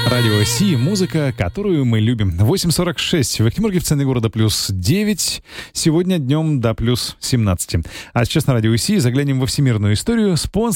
Радио Си, музыка, которую мы любим. 8:46. В Екатеринбурге в центре города плюс 9. Сегодня днем до плюс 17. А сейчас на Радио Си заглянем во всемирную историю. Спонсор